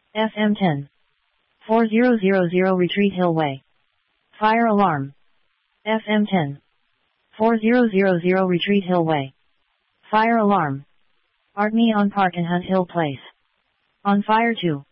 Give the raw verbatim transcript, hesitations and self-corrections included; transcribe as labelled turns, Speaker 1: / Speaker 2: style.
Speaker 1: F M ten. four thousand Retreat Hill Way. Fire alarm. F M ten. four thousand Retreat Hill Way. Fire alarm. Art Neon Park in Hunt Hill Place. On fire two.